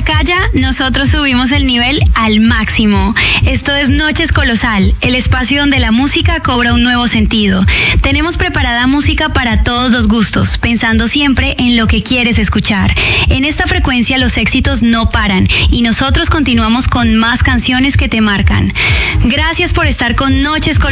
se calla, nosotros subimos el nivel al máximo. Esto es Noches Colosal, el espacio donde la música cobra un nuevo sentido. Tenemos preparada música para todos los gustos, pensando siempre en lo que quieres escuchar. En esta frecuencia los éxitos no paran y nosotros continuamos con más canciones que te marcan. Gracias por estar con Noches Colosal.